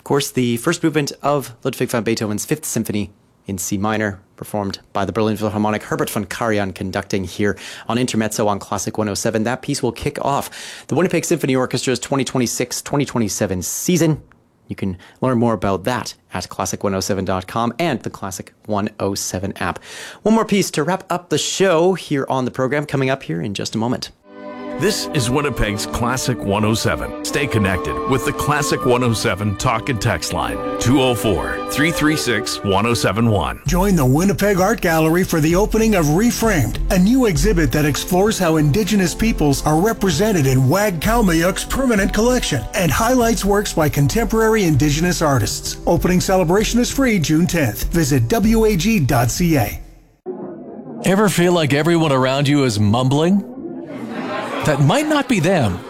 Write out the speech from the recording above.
Of course, the first movement of Ludwig van Beethoven's Fifth Symphony in C minor, performed by the Berlin Philharmonic, Herbert von Karajan conducting here on Intermezzo on Classic 107. That piece will kick off the Winnipeg Symphony Orchestra's 2026-2027 season. You can learn more about that at classic107.com and the Classic 107 app. One more piece to wrap up the show here on the program, coming up here in just a moment. This is Winnipeg's Classic 107. Stay connected with the Classic 107 talk and text line, 204-336-1071. Join the Winnipeg Art Gallery for the opening of Reframed, a new exhibit that explores how Indigenous peoples are represented in Wag Kalmayuk's permanent collection and highlights works by contemporary Indigenous artists. Opening celebration is free June 10th. Visit wag.ca. Ever feel like everyone around you is mumbling? That might not be them.